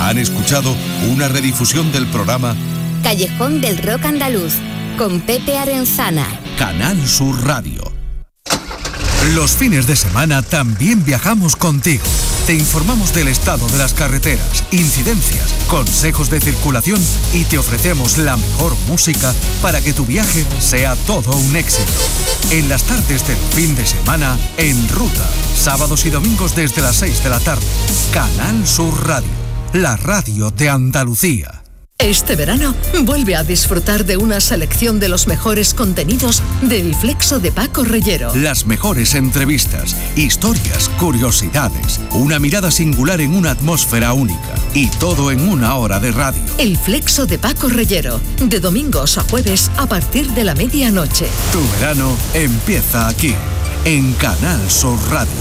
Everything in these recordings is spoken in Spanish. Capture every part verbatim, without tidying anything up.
Han escuchado una redifusión del programa Callejón del Rock Andaluz, con Pepe Arenzana. Canal Sur Radio. Los fines de semana también viajamos contigo. Te informamos del estado de las carreteras, incidencias, consejos de circulación y te ofrecemos la mejor música para que tu viaje sea todo un éxito. En las tardes del fin de semana, En Ruta, sábados y domingos desde las seis de la tarde. Canal Sur Radio, la radio de Andalucía. Este verano, vuelve a disfrutar de una selección de los mejores contenidos del Flexo de Paco Reyero. Las mejores entrevistas, historias, curiosidades, una mirada singular en una atmósfera única y todo en una hora de radio. El Flexo de Paco Reyero, de domingos a jueves a partir de la medianoche. Tu verano empieza aquí, en Canal Sur Radio.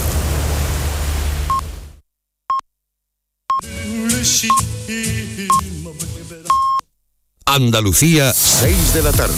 Andalucía, seis de la tarde.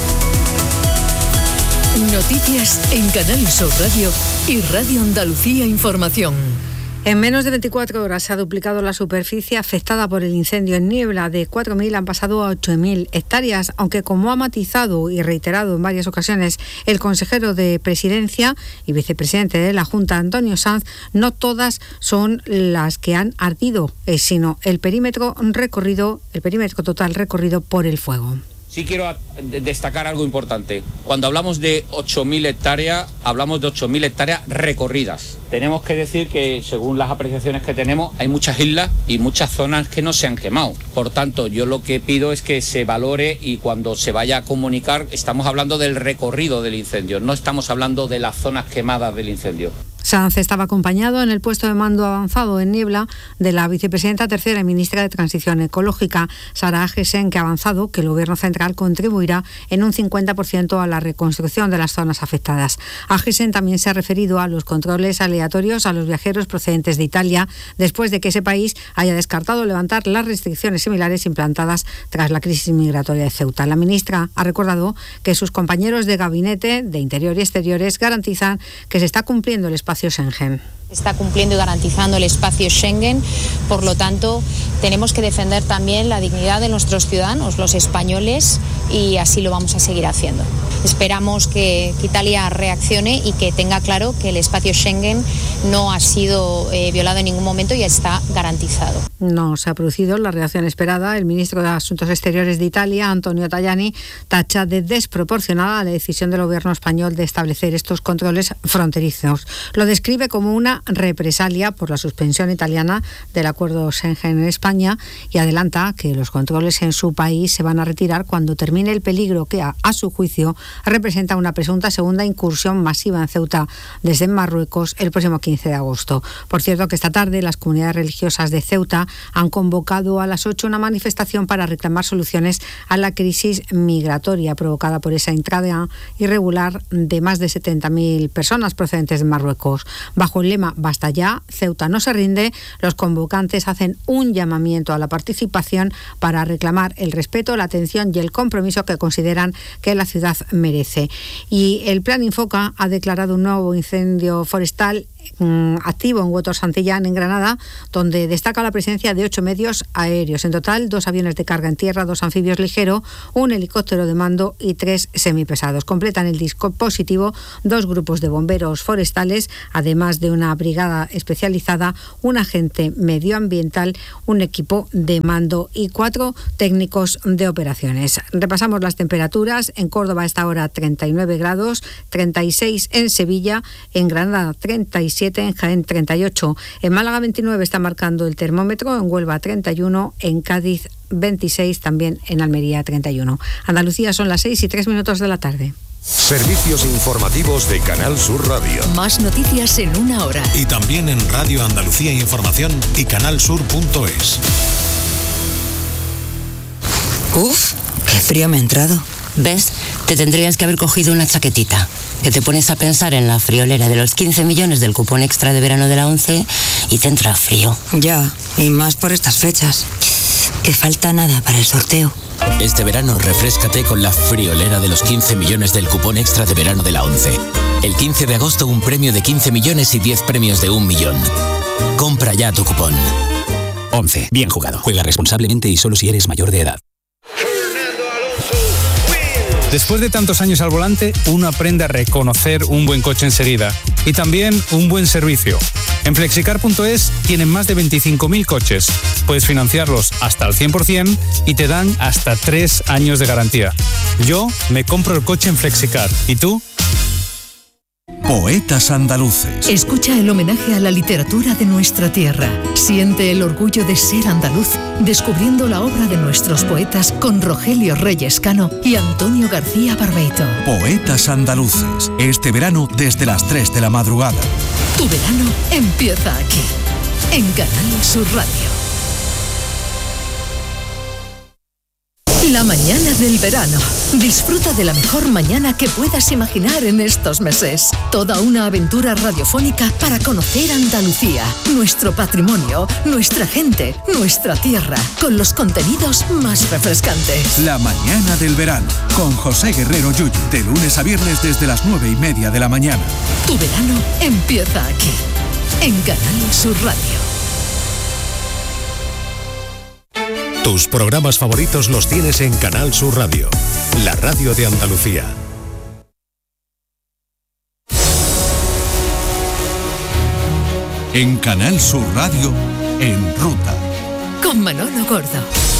Noticias en Canal Sur Radio y Radio Andalucía Información. En menos de veinticuatro horas se ha duplicado la superficie afectada por el incendio en Niebla. De cuatro mil han pasado a ocho mil hectáreas, aunque como ha matizado y reiterado en varias ocasiones el consejero de Presidencia y vicepresidente de la Junta, Antonio Sanz, no todas son las que han ardido, sino el perímetro recorrido, el perímetro total recorrido por el fuego. Sí quiero destacar algo importante. Cuando hablamos de ocho mil hectáreas, hablamos de ocho mil hectáreas recorridas. Tenemos que decir que, según las apreciaciones que tenemos, hay muchas islas y muchas zonas que no se han quemado. Por tanto, yo lo que pido es que se valore y cuando se vaya a comunicar, estamos hablando del recorrido del incendio, no estamos hablando de las zonas quemadas del incendio. Sanz estaba acompañado en el puesto de mando avanzado en Niebla de la vicepresidenta tercera y ministra de Transición Ecológica, Sara Agesen, que ha avanzado que el Gobierno central contribuirá en un cincuenta por ciento a la reconstrucción de las zonas afectadas. Agesen también se ha referido a los controles aleatorios a los viajeros procedentes de Italia, después de que ese país haya descartado levantar las restricciones similares implantadas tras la crisis migratoria de Ceuta. La ministra ha recordado que sus compañeros de gabinete de Interior y Exteriores garantizan que se está cumpliendo el espacio Schengen. Está cumpliendo y garantizando el espacio Schengen, por lo tanto tenemos que defender también la dignidad de nuestros ciudadanos, los españoles, y así lo vamos a seguir haciendo. Esperamos que, que Italia reaccione y que tenga claro que el espacio Schengen no ha sido eh, violado en ningún momento y está garantizado. No se ha producido la reacción esperada. El ministro de Asuntos Exteriores de Italia, Antonio Tajani, tacha de desproporcionada la decisión del gobierno español de establecer estos controles fronterizos. Lo describe como una represalia por la suspensión italiana del acuerdo Schengen en España y adelanta que los controles en su país se van a retirar cuando termine el peligro que, a, a su juicio, representa una presunta segunda incursión masiva en Ceuta desde Marruecos el próximo quince de agosto. Por cierto, que esta tarde las comunidades religiosas de Ceuta han convocado a las ocho una manifestación para reclamar soluciones a la crisis migratoria provocada por esa entrada irregular de más de setenta mil personas procedentes de Marruecos. Bajo el lema Basta ya, Ceuta no se rinde, los convocantes hacen un llamamiento a la participación para reclamar el respeto, la atención y el compromiso que consideran que la ciudad merece. Y el Plan Infoca ha declarado un nuevo incendio forestal activo en Huetor Santillán, en Granada, donde destaca la presencia de ocho medios aéreos. En total, dos aviones de carga en tierra, dos anfibios ligeros, un helicóptero de mando y tres semipesados. Completan el dispositivo dos grupos de bomberos forestales, además de una brigada especializada, un agente medioambiental, un equipo de mando y cuatro técnicos de operaciones. Repasamos las temperaturas. En Córdoba a esta hora treinta y nueve grados, treinta y seis en Sevilla, en Granada treinta y siete, en Jaén treinta y ocho, en Málaga veintinueve está marcando el termómetro, en Huelva treinta y uno, en Cádiz veintiséis, también en Almería treinta y uno. Andalucía, son las seis y tres minutos de la tarde. Servicios informativos de Canal Sur Radio. Más noticias en una hora. Y también en Radio Andalucía Información y canalsur punto es. Uf, qué frío me ha entrado. ¿Ves? Te tendrías que haber cogido una chaquetita. Que te pones a pensar en la friolera de los quince millones del cupón extra de verano de la ONCE y te entra frío. Ya, y más por estas fechas. Que falta nada para el sorteo. Este verano refréscate con la friolera de los quince millones del cupón extra de verano de la ONCE. El quince de agosto un premio de quince millones y diez premios de un millón. Compra ya tu cupón. once. Bien jugado. Juega responsablemente y solo si eres mayor de edad. Después de tantos años al volante, uno aprende a reconocer un buen coche enseguida y también un buen servicio. En flexicar punto es tienen más de veinticinco mil coches. Puedes financiarlos hasta el cien por ciento y te dan hasta tres años de garantía. Yo me compro el coche en Flexicar. ¿Y tú? Poetas andaluces. Escucha el homenaje a la literatura de nuestra tierra. Siente el orgullo de ser andaluz, descubriendo la obra de nuestros poetas con Rogelio Reyes Cano y Antonio García Barbeito. Poetas andaluces. Este verano desde las tres de la madrugada. Tu verano empieza aquí, en Canal Sur Radio. La mañana del verano. Disfruta de la mejor mañana que puedas imaginar en estos meses. Toda una aventura radiofónica para conocer Andalucía, nuestro patrimonio, nuestra gente, nuestra tierra, con los contenidos más refrescantes. La mañana del verano, con José Guerrero Yuyu, de lunes a viernes desde las nueve y media de la mañana. Tu verano empieza aquí, en Canal Sur Radio. Tus programas favoritos los tienes en Canal Sur Radio, la radio de Andalucía. En Canal Sur Radio, En Ruta. Con Manolo Gordo.